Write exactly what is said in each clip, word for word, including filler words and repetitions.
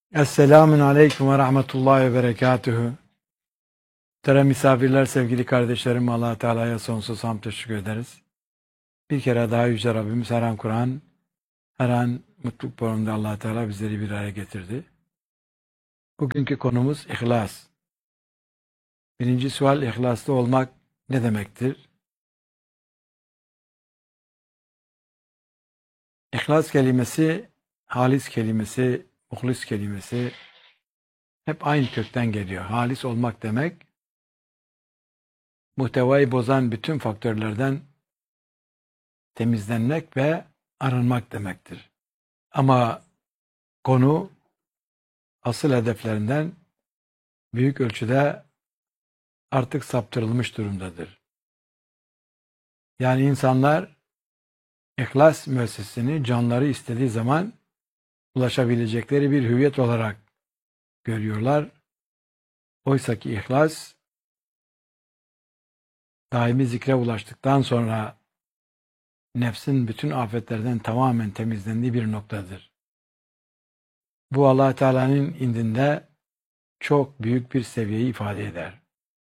Esselamun Aleyküm ve Rahmetullahi ve Berekatühü. Muhterem misafirler, sevgili kardeşlerim, Allah Teala'ya sonsuz hamd teşekkür ederiz. Bir kere daha Yüce Rabbimiz her an Kur'an, her an mutluluk programında Allah Teala bizleri bir araya getirdi. Bugünkü konumuz ihlas. Birinci sual, ihlaslı olmak ne demektir? İhlas kelimesi, halis kelimesi, muhlis kelimesi hep aynı kökten geliyor. Halis olmak demek, muhtevayı bozan bütün faktörlerden temizlenmek ve arınmak demektir. Ama konu asıl hedeflerinden büyük ölçüde artık saptırılmış durumdadır. Yani insanlar ihlas müessesesini canları istediği zaman ulaşabilecekleri bir hüviyet olarak görüyorlar. Oysa ki ihlas daimi zikre ulaştıktan sonra nefsin bütün afetlerden tamamen temizlendiği bir noktadır. Bu Allah Teala'nın indinde çok büyük bir seviyeyi ifade eder.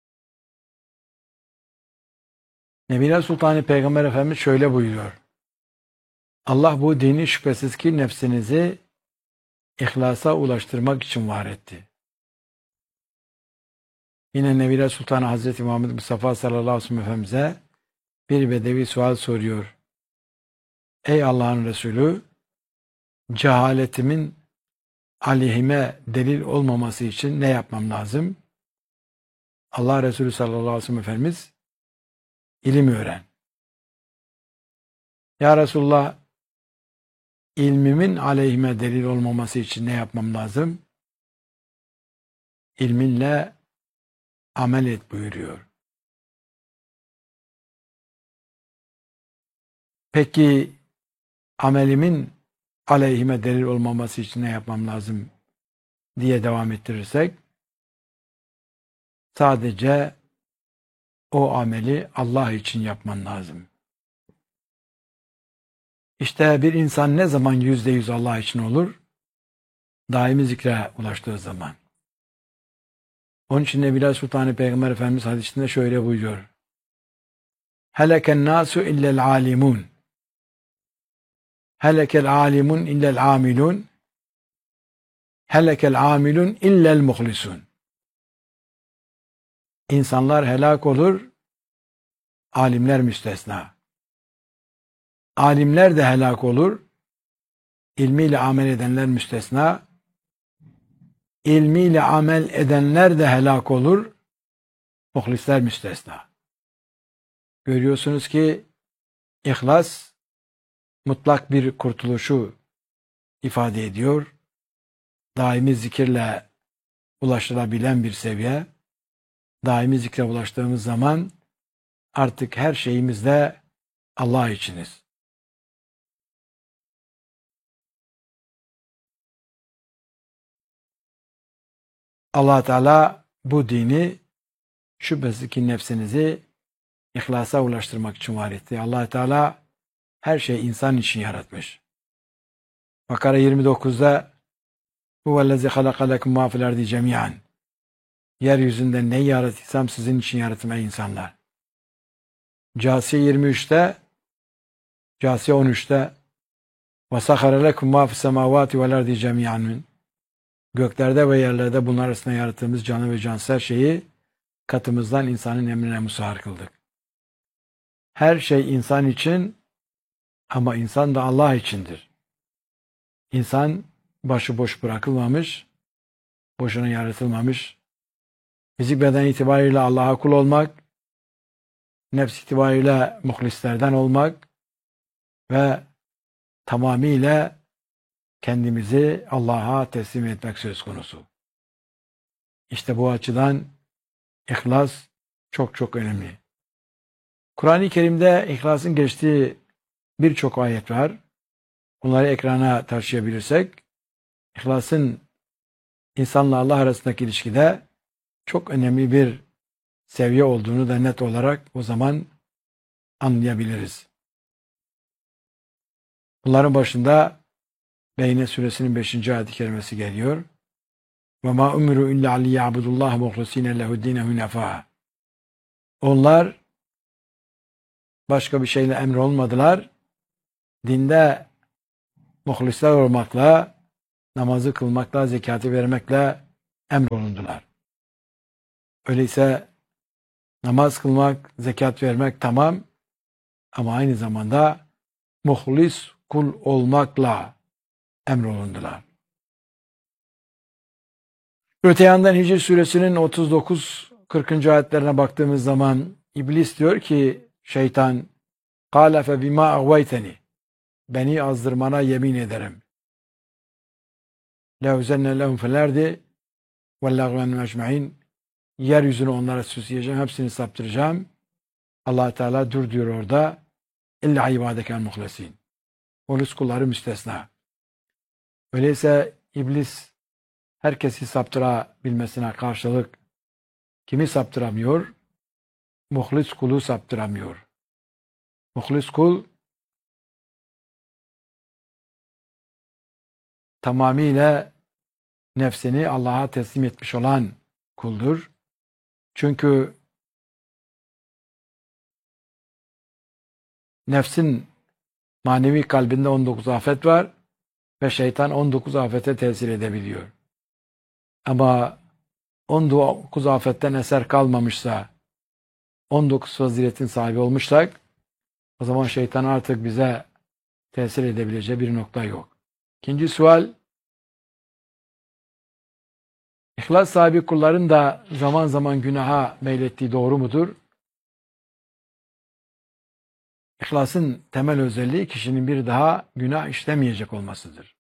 Nebiler Sultanı Peygamber Efendimiz şöyle buyuruyor. Allah bu dini şüphesiz ki nefsinizi ihlasa ulaştırmak için var etti. Yine Nebiler Sultanı Hazreti Muhammed Mustafa sallallahu aleyhi ve sellem Efendimiz'e bir bedevi sual soruyor. Ey Allah'ın Resulü, cehaletimin aleyhime delil olmaması için ne yapmam lazım? Allah Resulü sallallahu aleyhi ve sellem Efendimiz, ilim öğren. Ya Resulullah, ilmimin aleyhime delil olmaması için ne yapmam lazım? İlminle amel et buyuruyor. Peki amelimin aleyhime delil olmaması için ne yapmam lazım diye devam ettirirsek, sadece o ameli Allah için yapman lazım. İşte bir insan ne zaman yüzde yüz Allah için olur? Daimi zikre ulaştığı zaman. Onun için Nebiler Sultanı Peygamber Efendimiz hadisinde şöyle buyuruyor. Heleken nasu illel alimun. Helekel alimun illel amilun. Helekel amilun illel muhlisun. İnsanlar helak olur, alimler müstesna. Alimler de helak olur, ilmiyle amel edenler müstesna. İlmiyle amel edenler de helak olur, muhlisler müstesna. Görüyorsunuz ki ihlas mutlak bir kurtuluşu ifade ediyor. Daimi zikirle ulaşılabilen bir seviye. Daimi zikre ulaştığımız zaman artık her şeyimizde Allah içiniz. Allah Teala bu dini şüphesiz ki nefsinizi ihlasa ulaştırmak için var etti. Allah Teala her şeyi insan için yaratmış. Bakara yirmi dokuzda huvellezî halaka lekum mâ fil ardi cemî'an. Yeryüzünde neyi yarattıysam sizin için yarattım ey insanlar. Câsiye yirmi üçte Câsiye on üçte ve sahara lekum mâ fis semâvâti vel ardi cemî'an min. Göklerde ve yerlerde bunlar arasında yarattığımız canlı ve cansız her şeyi katımızdan insanın emrine musahhar kıldık. Her şey insan için ama insan da Allah içindir. İnsan başıboş bırakılmamış, boşuna yaratılmamış. Fizik beden itibariyle Allah'a kul olmak, nefs itibariyle muhlislerden olmak ve tamamıyla kendimizi Allah'a teslim etmek söz konusu. İşte bu açıdan ihlas çok çok önemli. Kur'an-ı Kerim'de ihlasın geçtiği birçok ayet var. Bunları ekrana taşıyabilirsek, ihlasın insanla Allah arasındaki ilişkide çok önemli bir seviye olduğunu da net olarak o zaman anlayabiliriz. Bunların başında Beyne suresinin beşinci ayet-i kerimesi geliyor. Ve ma umiru illa liya'budullaha muhlisine lehu'd-dîne hunefa. Onlar başka bir şeyle emrolmadılar. Dinde muhlisler olmakla, namazı kılmakla, zekatı vermekle emrolundular. Öyleyse namaz kılmak, zekat vermek tamam ama aynı zamanda muhlis kul olmakla emrolundular. Öte yandan Hicr suresinin otuz dokuz kırkıncı ayetlerine baktığımız zaman İblis diyor ki şeytan قَالَ فَبِمَا اَغْوَيْتَنِ Beni azdırmana yemin ederim. لَوْزَنَّ لَهُمْ فَالْاَرْضِ وَاللَّغْوَنْ مَجْمَعِينَ Yeryüzünü onlara süsleyeceğim, hepsini saptıracağım. Allah Teala dur diyor orada. İlla ibadeken muhlesin. Muhlis kulları müstesna. Öyleyse iblis herkesi saptırabilmesine karşılık kimi saptıramıyor? Muhlis kulu saptıramıyor. Muhlis kul tamamıyla nefsini Allah'a teslim etmiş olan kuldur. Çünkü nefsin manevi kalbinde on dokuz afet var ve şeytan on dokuz afete tesir edebiliyor. Ama on dokuz afetten eser kalmamışsa, on dokuz faziletin sahibi olmuşsak, o zaman şeytan artık bize tesir edebileceği bir nokta yok. İkinci sual, İhlas sahibi kulların da zaman zaman günaha meylettiği doğru mudur? İhlasın temel özelliği kişinin bir daha günah işlemeyecek olmasıdır.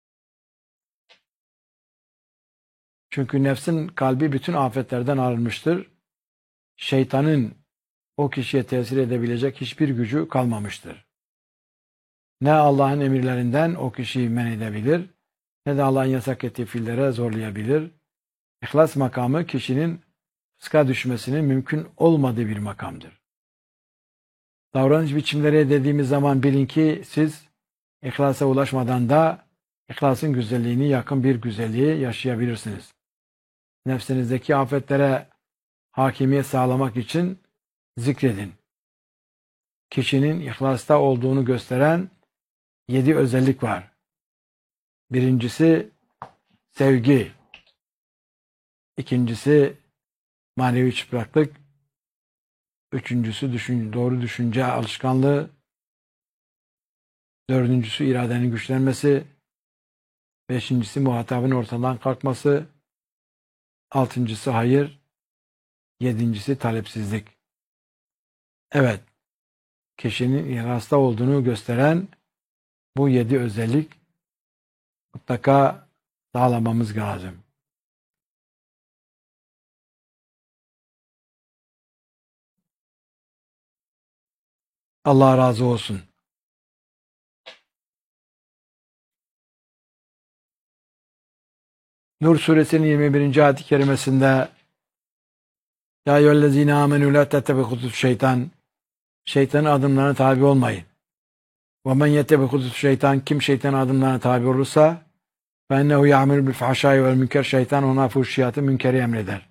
Çünkü nefsin kalbi bütün afetlerden arınmıştır. Şeytanın o kişiye tesir edebilecek hiçbir gücü kalmamıştır. Ne Allah'ın emirlerinden o kişiyi men edebilir, ne de Allah'ın yasak ettiği fiillere zorlayabilir. İhlas makamı kişinin fıska düşmesinin mümkün olmadığı bir makamdır. Davranış biçimleri dediğimiz zaman bilin ki siz ihlasa ulaşmadan da ihlasın güzelliğini yakın bir güzelliği yaşayabilirsiniz. Nefsinizdeki afetlere hakimiyet sağlamak için zikredin. Kişinin ihlasta olduğunu gösteren yedi özellik var. Birincisi sevgi. İkincisi manevi çıplaklık. Üçüncüsü düşün, doğru düşünce alışkanlığı. Dördüncüsü iradenin güçlenmesi. Beşincisi muhatabın ortadan kalkması. Altıncısı hayır. Yedincisi talepsizlik. Evet, kişinin ihlasta olduğunu gösteren bu yedi özellik mutlaka sağlamamız lazım. Allah razı olsun. Nur suresinin yirmi birinci ayet-i kerimesinde Ya eyyühellezine amenü la tettebihutus şeytan Şeytanın adımlarına tabi olmayın. Ve men yettebihutus şeytan Kim şeytanın adımlarına tabi olursa فَاَنَّهُ يَعْمِلُ بِالْفَحْشَاءِ وَالْمُنكَرِ Şeytan ona fuhşiyatı, münkeri emreder.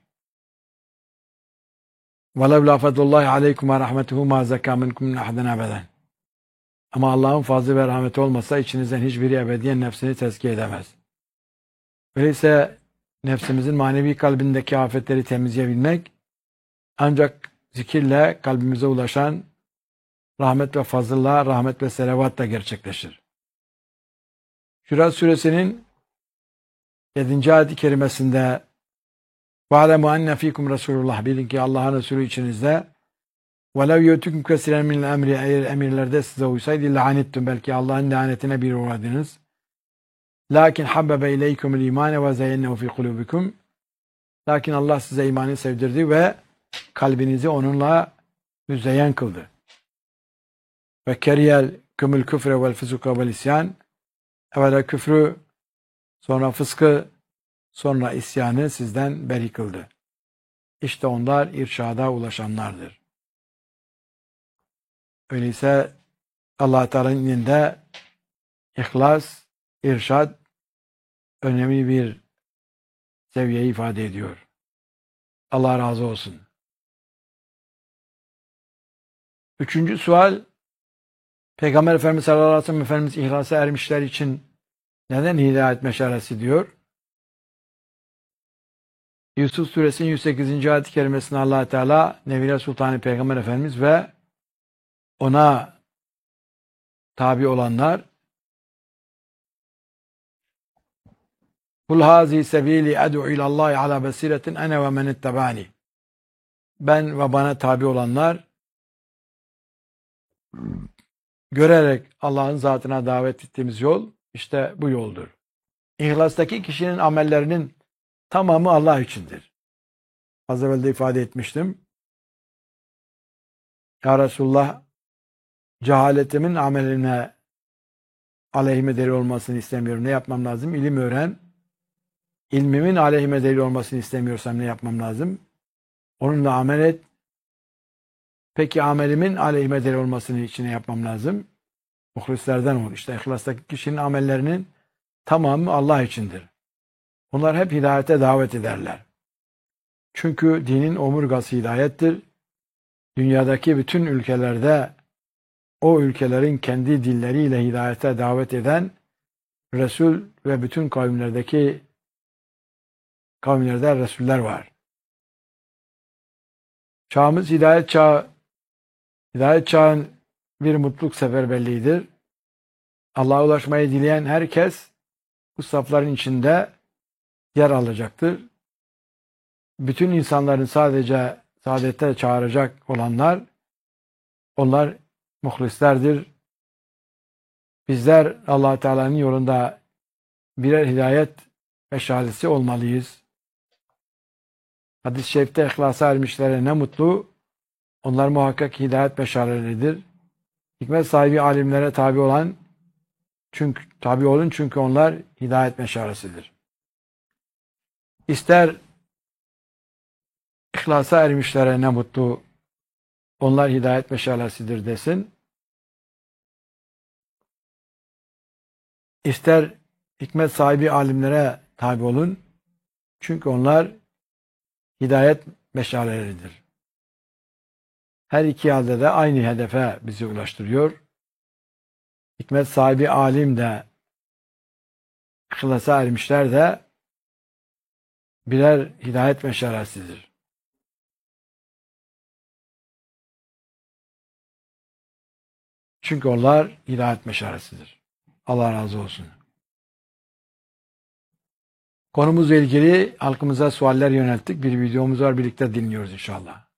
وَلَوْ لَا فَضْلُ اللّٰهِ عَلَيْكُمْ وَرَحْمَتُهُ مَا زَكَّى مِنْكُمْ مِنْ أَحَدٍ أَبَدًا Ama Allah'ın fazlı ve rahmeti olmasa içinizden hiçbiri ebediyen nefsini tezkiye edemez. Öyleyse nefsimizin manevi kalbindeki afetleri temizleyebilmek ancak zikirle kalbimize ulaşan rahmet ve fazılla, rahmet ve selavatla gerçekleşir. Şura suresinin yedinci ayet-i kerimesinde وَعَلَمُوا أَنَّ ف۪يكُمْ Resulullah Bilin ki Allah'ın Resulü içinizde وَلَوْ يُؤْتُكُمْ كَسِرًا مِنَ الْاَمْرِ Eğer emirlerde size uysaydı لَعَنِتْتُمْ Belki Allah'ın lanetine bir uğradınız. Lakin habbebe ileykumul imane ve zeyyennehu fi kulubikum. Lakin Allah size imanı sevdirdi ve kalbinizi onunla müzeyyen kıldı. Ve keriyel kümül küfre vel füzuka vel isyan. Evvela küfrü, sonra fıskı, sonra isyanı sizden beri kıldı. İşte onlar irşada ulaşanlardır. Öyleyse Allah Teala'nın indinde ihlas, irşad önemli bir seviyeyi ifade ediyor. Allah razı olsun. Üçüncü sual, Peygamber Efendimiz sallallahu aleyhi ve sellem Efendimiz ihlasa ermişler için neden hidayet meşalesi diyor? Yusuf Suresinin yüz sekizinci ayet-i kerimesinde Allah Teala Nebile Sultanı Peygamber Efendimiz ve ona tabi olanlar Kul hazi sebili ed'u ilallahi ala basiretin ene ve men ittabani. Ben ve bana tabi olanlar görerek Allah'ın zatına davet ettiğimiz yol işte bu yoldur. İhlastaki kişinin amellerinin tamamı Allah içindir. Az evvel de ifade etmiştim. Ya Resulullah, cehaletimin ameline aleyhime delil olmasını istemiyorum. Ne yapmam lazım? İlim öğren. İlmimin aleyhime delil olmasını istemiyorsam ne yapmam lazım? Onunla amel et. Peki amelimin aleyhime delil olmasını için ne yapmam lazım? Muhlislerden ol. İşte ihlastaki kişinin amellerinin tamamı Allah içindir. Onlar hep hidayete davet ederler. Çünkü dinin omurgası hidayettir. Dünyadaki bütün ülkelerde o ülkelerin kendi dilleriyle hidayete davet eden Resul ve bütün kavimlerdeki kavimlerde Resuller var. Çağımız hidayet çağı. Hidayet çağın bir mutluluk seferberliğidir. Allah'a ulaşmayı dileyen herkes bu safların içinde yer alacaktır. Bütün insanların sadece saadete çağıracak olanlar, onlar muhlislerdir. Bizler Allah Teala'nın yolunda birer hidayet meşalesi olmalıyız. Hadis-i şerifte ihlasa ermişlere ne mutlu, onlar muhakkak hidayet meşaleleridir. Hikmet sahibi alimlere tabi olan, çünkü tabi olun çünkü onlar hidayet meşalesidir. İster ihlasa ermişlere ne mutlu, onlar hidayet meşalesidir desin. İster hikmet sahibi alimlere tabi olun, çünkü onlar hidayet meşaleleridir. Her iki halde de aynı hedefe bizi ulaştırıyor. Hikmet sahibi alim de, ihlasa ermişler de birer hidayet meşalesidir. Çünkü onlar hidayet meşalesidir. Allah razı olsun. Konumuzla ilgili halkımıza sualler yönelttik. Bir videomuz var, birlikte dinliyoruz inşallah.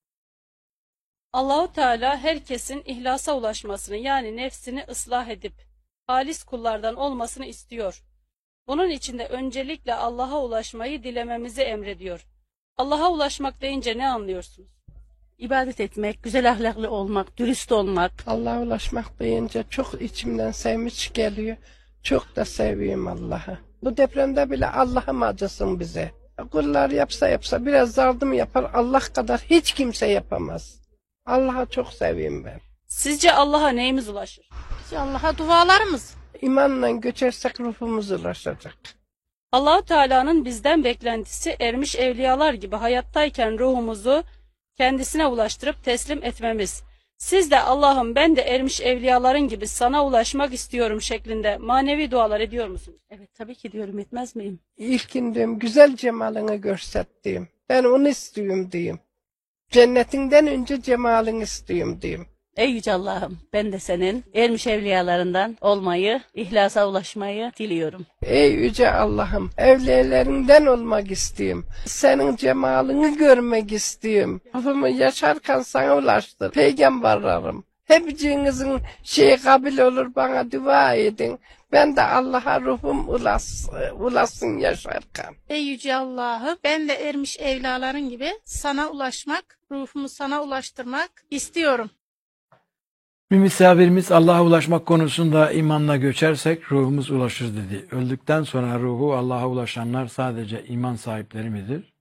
Allahu Teala herkesin ihlasa ulaşmasını, yani nefsini ıslah edip halis kullardan olmasını istiyor. Bunun için de öncelikle Allah'a ulaşmayı dilememizi emrediyor. Allah'a ulaşmak deyince ne anlıyorsunuz? İbadet etmek, güzel ahlaklı olmak, dürüst olmak. Allah'a ulaşmak deyince çok içimden sevinç geliyor. Çok da seviyorum Allah'ı. Bu depremde bile Allah'ım acısın bize. Kullar yapsa yapsa biraz yardım yapar. Allah kadar hiç kimse yapamaz. Allah'a çok seviyorum ben. Sizce Allah'a neyimiz ulaşır? Allah'a dualarımız. İmanla göçersek ruhumuz ulaşacak. Allahu Teala'nın bizden beklentisi ermiş evliyalar gibi hayattayken ruhumuzu kendisine ulaştırıp teslim etmemiz. Siz de Allah'ım ben de ermiş evliyaların gibi sana ulaşmak istiyorum şeklinde manevi dualar ediyor musunuz? Evet, tabii ki diyorum, etmez miyim? İlkindiğim güzel cemalini görsettiğim. Ben onu istiyorum diyeyim. Cennetinden önce cemalini istiyorum diyeyim. Ey Yüce Allah'ım, ben de senin ermiş evliyalarından olmayı, ihlasa ulaşmayı diliyorum. Ey yüce Allah'ım, evlilerinden olmak istiyorum. Senin cemalini görmek istiyorum. Ruhumu yaşarken sana ulaştır. Peygamberlerim, hepinizin şeyi kabul olur, bana dua edin. Ben de Allah'a ruhum ulaşsın, ulaşsın yaşarken. Ey Yüce Allah'ım, ben de ermiş evlaların gibi sana ulaşmak, ruhumu sana ulaştırmak istiyorum. Bir misafirimiz Allah'a ulaşmak konusunda imanla göçersek ruhumuz ulaşır dedi. Öldükten sonra ruhu Allah'a ulaşanlar sadece iman sahipleri midir?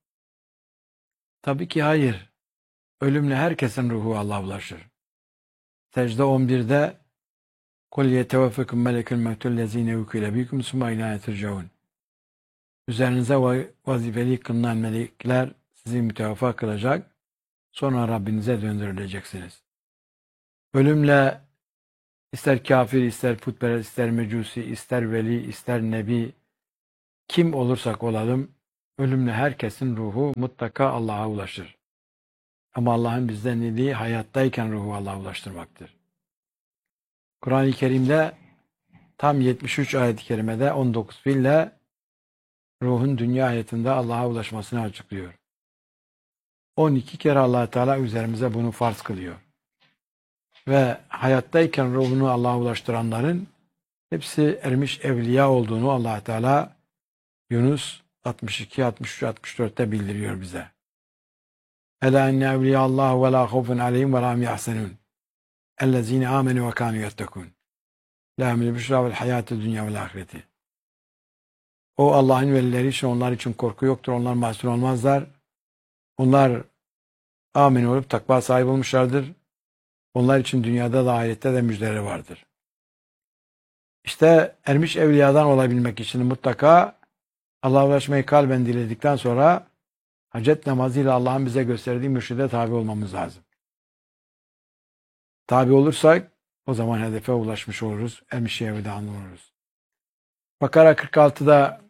Tabii ki hayır. Ölümle herkesin ruhu Allah'a ulaşır. Secde on birde Kul yeteveffekum melekül mevtül lezine yukile bikum summa ilâne turcaun. Üzerinize va- vazifeli kılınan melekler sizi mütevaffa kılacak. Sonra Rabbinize döndürüleceksiniz. Ölümle ister kafir, ister putperest, ister mecusi, ister veli, ister nebi, kim olursak olalım, ölümle herkesin ruhu mutlaka Allah'a ulaşır. Ama Allah'ın bizden dediği hayattayken ruhu Allah'a ulaştırmaktır. Kur'an-ı Kerim'de tam yetmiş üç ayet-i kerimede on dokuz fiille ruhun dünya hayatında Allah'a ulaşmasını açıklıyor. on iki kere Allah Teala üzerimize bunu farz kılıyor. Ve hayattayken ruhunu Allah'a ulaştıranların hepsi ermiş evliya olduğunu Allah Teala Yunus altmış iki, altmış üç, altmış dörtte bildiriyor bize. Ela enne evliyallahu ve la khawfun aleyhim ve la hum yahzanun. Ellezine amenu ve kanu yettekun. Lahumul büşra vel hayatü dünya vel ahireti. O Allah'ın velileri için onlar için korku yoktur. Onlar mahzun olmazlar. Onlar amin olup takva sahibi olmuşlardır. Onlar için dünyada da ahirette de müjdeleri vardır. İşte ermiş evliyadan olabilmek için mutlaka Allah'a ulaşmayı kalben diledikten sonra hacet namazıyla Allah'ın bize gösterdiği mürşide tabi olmamız lazım. Tabi olursak o zaman hedefe ulaşmış oluruz. Ermiş evliyadan oluruz. Bakara kırk altıda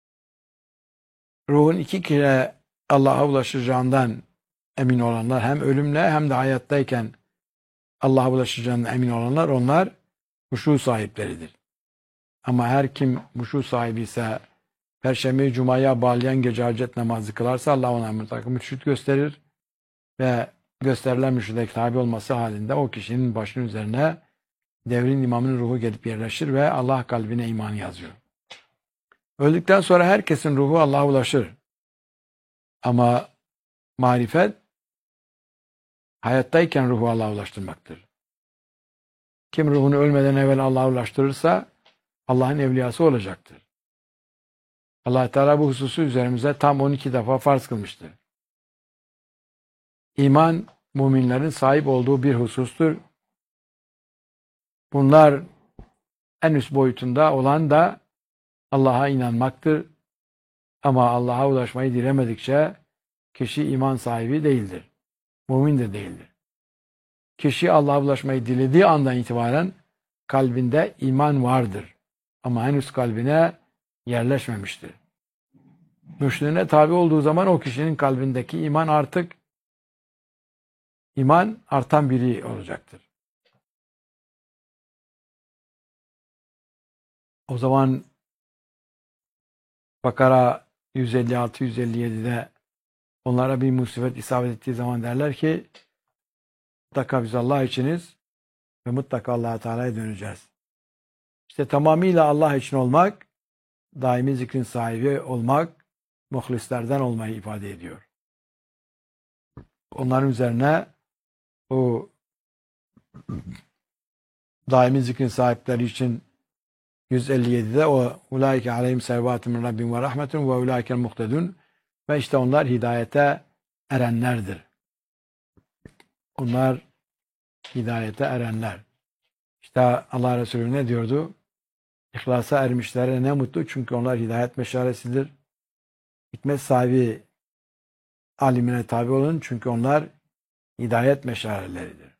ruhun iki kere Allah'a ulaşacağından emin olanlar, hem ölümle hem de hayattayken Allah'a ulaşacağından emin olanlar, onlar huşu sahipleridir. Ama her kim huşu sahibi ise, Perşembe Cuma'ya bağlayan gece hacet namazı kılarsa Allah ona mutlaka mürşit gösterir ve gösterilen mürşide tabi olması halinde o kişinin başının üzerine devrin imamının ruhu gelip yerleşir ve Allah kalbine iman yazıyor. Öldükten sonra herkesin ruhu Allah'a ulaşır. Ama marifet hayattayken ruhu Allah'a ulaştırmaktır. Kim ruhunu ölmeden evvel Allah'a ulaştırırsa Allah'ın evliyası olacaktır. Allah Teala bu hususu üzerimize tam on iki defa farz kılmıştır. İman, müminlerin sahip olduğu bir husustur. Bunlar en üst boyutunda olan da Allah'a inanmaktır. Ama Allah'a ulaşmayı dilemedikçe kişi iman sahibi değildir. Mümin de değildir. Kişi Allah'a ulaşmayı dilediği andan itibaren kalbinde iman vardır. Ama henüz kalbine yerleşmemiştir. Mürşidine tabi olduğu zaman o kişinin kalbindeki iman artık iman artan biri olacaktır. O zaman Bakara yüz elli altı yüz elli yedi'de onlara bir musibet isabet ettiği zaman derler ki mutlaka biz Allah içiniz ve mutlaka Allah Teala'ya döneceğiz. İşte tamamıyla Allah için olmak, daimi zikrin sahibi olmak, muhlislerden olmayı ifade ediyor. Onların üzerine o daimi zikrin sahipleri için yüz elli yedi'de o ulaike aleyhim selvatun min rabbim ve rahmetun ve ulaikel muhtedun, ve işte onlar hidayete erenlerdir. Onlar hidayete erenler. İşte Allah Resulü ne diyordu? İhlasa ermişlere ne mutlu, çünkü onlar hidayet meşalesidir. Hikmet sahibi alimine tabi olun, çünkü onlar hidayet meşaleleridir.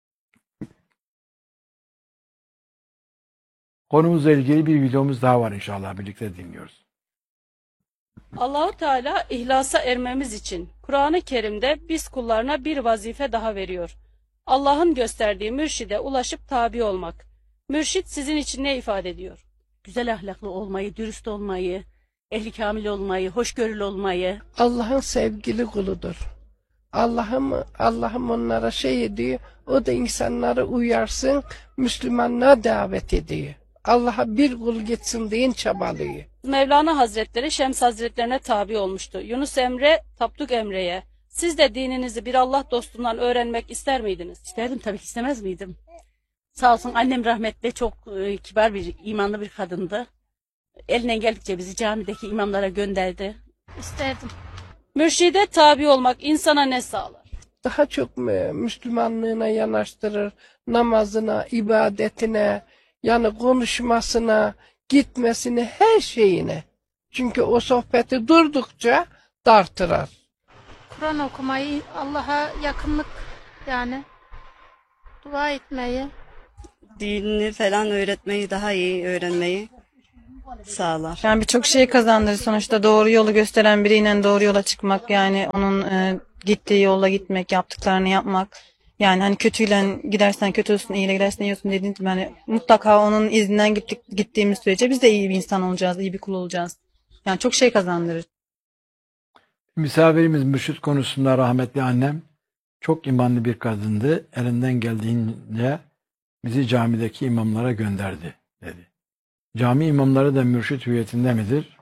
Konumuzla ilgili bir videomuz daha var, inşallah birlikte dinliyoruz. Allahu Teala ihlasa ermemiz için Kur'an-ı Kerim'de biz kullarına bir vazife daha veriyor. Allah'ın gösterdiği mürşide ulaşıp tabi olmak. Mürşit sizin için ne ifade ediyor? Güzel ahlaklı olmayı, dürüst olmayı, ehli kamil olmayı, hoşgörülü olmayı. Allah'ın sevgili kuludur. Allah'ım Allah'ım onlara şey ediyor, o da insanları uyarsın, Müslümanlığa davet ediyor. Allah'a bir kul gitsin diye çabalıyor. Mevlana Hazretleri Şems Hazretlerine tabi olmuştu. Yunus Emre, Tapduk Emre'ye. Siz de dininizi bir Allah dostundan öğrenmek ister miydiniz? İsterdim tabii ki, istemez miydim? Sağ olsun annem rahmetli, çok e, kibar bir, imanlı bir kadındı. Elinden geldikçe bizi camideki imamlara gönderdi. İsterdim. Mürşide tabi olmak insana ne sağlar? Daha çok mü- Müslümanlığına yanaştırır, namazına, ibadetine, yani konuşmasına, gitmesine, her şeyine. Çünkü o sohbeti durdukça dartırar. Kur'an okumayı, Allah'a yakınlık yani dua etmeyi. Dinini falan öğretmeyi, daha iyi öğrenmeyi sağlar. Yani birçok şey kazandırır sonuçta, doğru yolu gösteren biriyle doğru yola çıkmak, yani onun e, gittiği yolla gitmek, yaptıklarını yapmak. Yani hani kötüyle gidersen kötü olsun, iyiyle gidersen iyi olsun dediğin gibi hani mutlaka onun izinden gittik, gittiğimiz sürece biz de iyi bir insan olacağız, iyi bir kul olacağız. Yani çok şey kazandırır. Misafirimiz mürşit konusunda rahmetli annem çok imanlı bir kadındı. Elinden geldiğince bizi camideki imamlara gönderdi dedi. Cami imamları da mürşit hüviyetinde midir?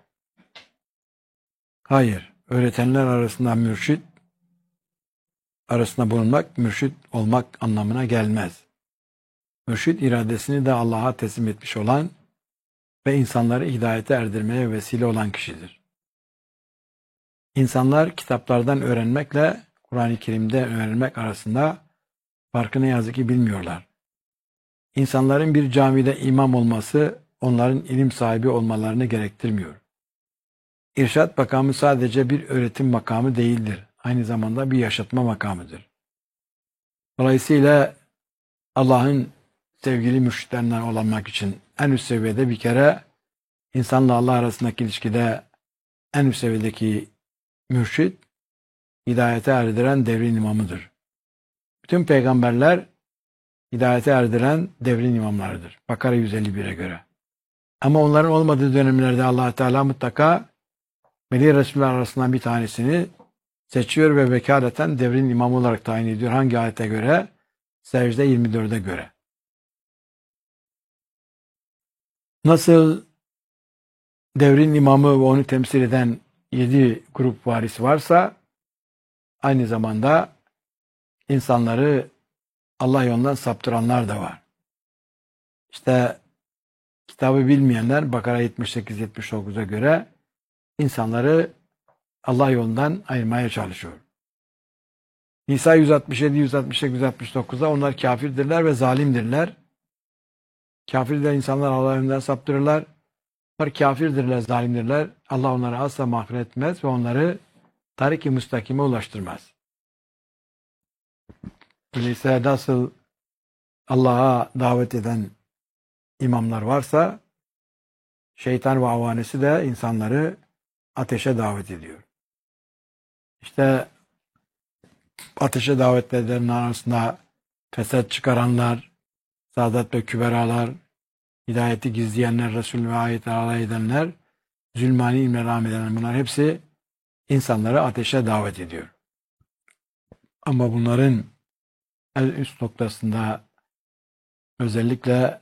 Hayır. Öğretenler arasında mürşit arasında bulunmak mürşit olmak anlamına gelmez. Mürşit iradesini de Allah'a teslim etmiş olan ve insanları hidayete erdirmeye vesile olan kişidir. İnsanlar kitaplardan öğrenmekle Kur'an-ı Kerim'de öğrenmek arasında farkı ne yazık ki bilmiyorlar. İnsanların bir camide imam olması onların ilim sahibi olmalarını gerektirmiyor. İrşad makamı sadece bir öğretim makamı değildir. Aynı zamanda bir yaşatma makamıdır. Dolayısıyla Allah'ın sevgili mürşitlerinden olmak için en üst seviyede bir kere insanla Allah arasındaki ilişkide en üst seviyedeki mürşit hidayete erdiren devrin imamıdır. Bütün peygamberler hidayete erdiren devrin imamlarıdır. Bakara yüz elli bire göre. Ama onların olmadığı dönemlerde Allah Teala mutlaka Veli Resuller arasından bir tanesini seçiyor ve vekaleten devrin imamı olarak tayin ediyor. Hangi ayete göre? Secde yirmi dörde göre. Nasıl devrin imamı ve onu temsil eden yedi grup varis varsa aynı zamanda insanları Allah yolundan saptıranlar da var. İşte kitabı bilmeyenler Bakara yetmiş sekiz yetmiş dokuza göre insanları Allah yolundan ayırmaya çalışıyor. Nisa yüz altmış yedi yüz altmış sekiz yüz altmış dokuzda onlar kafirdirler ve zalimdirler. Kafirler insanlar Allah yolundan saptırırlar. Onlar kafirdirler, zalimdirler. Allah onları asla mağfiret etmez ve onları tarik-i müstakime ulaştırmaz. Öyleyse nasıl Allah'a davet eden imamlar varsa şeytan ve avanesi de insanları ateşe davet ediyor. İşte ateşe davet edenlerin arasında fesat çıkaranlar, saadet ve küberalar, hidayeti gizleyenler, Resul ve ayetleri alay edenler, zulmani ilmle rağm edenler, bunlar hepsi insanları ateşe davet ediyor. Ama bunların en üst noktasında özellikle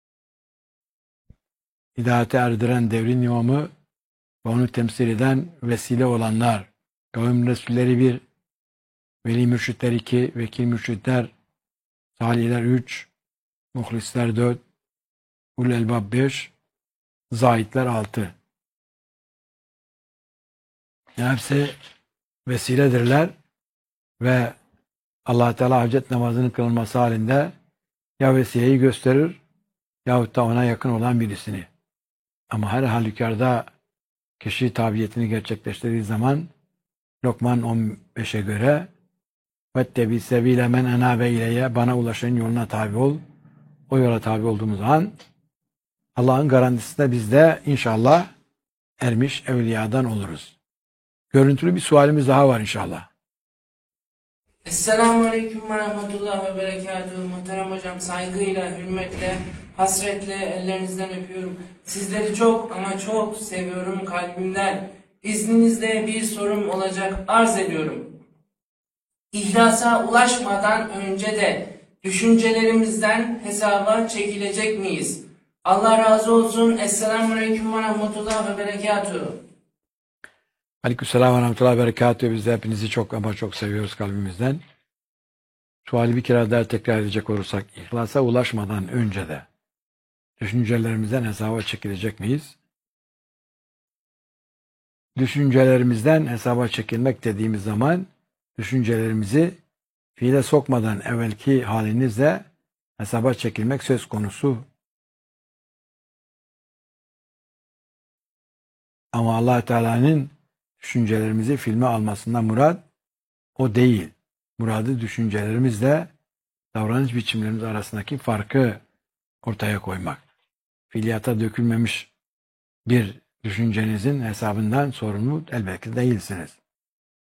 hidayete erdiren devrin imamı ve onu temsil eden vesile olanlar, kavim Resulleri bir, veli mürşitler iki, vekil mürşitler, salihler üç, muhlisler dört, ul elbab beş, zahitler altı. Hepsi vesiledirler ve Allah Teala hacet namazının kılınması halinde ya vesileyi gösterir yahut da ona yakın olan birisini. Ama her halükarda kişi tabiyetini gerçekleştirdiği zaman Lokman on beşe göre vettebi sebile men enabe ileye, bana ulaşan yoluna tabi ol. O yola tabi olduğumuz zaman Allah'ın garantisinde biz de inşallah ermiş evliyadan oluruz. Görüntülü bir sualimiz daha var inşallah. Esselamu Aleyküm ve Rahmetullah ve Berekatuhu. Muhterem hocam, saygıyla, hürmetle, hasretle ellerinizden öpüyorum. Sizleri çok ama çok seviyorum kalbimden. İzninizle bir sorum olacak, arz ediyorum. İhlasa ulaşmadan önce de düşüncelerimizden hesaba çekilecek miyiz? Allah razı olsun. Esselamu Aleyküm ve Rahmetullah ve Berekatuhu. Aleykümselam ve rahmetullahi ve berekatuhu. Biz de hepinizi çok ama çok seviyoruz kalbimizden. Suali bir kere daha tekrar edecek olursak, ihlasa ulaşmadan önce de düşüncelerimizden hesaba çekilecek miyiz? Düşüncelerimizden hesaba çekilmek dediğimiz zaman düşüncelerimizi fiile sokmadan evvelki halinizle hesaba çekilmek söz konusu Ama Allah Teala'nın düşüncelerimizi filme almasından murad o değil. Muradı düşüncelerimizle davranış biçimlerimiz arasındaki farkı ortaya koymak. Fiiliyata dökülmemiş bir düşüncenizin hesabından sorumlu elbette değilsiniz.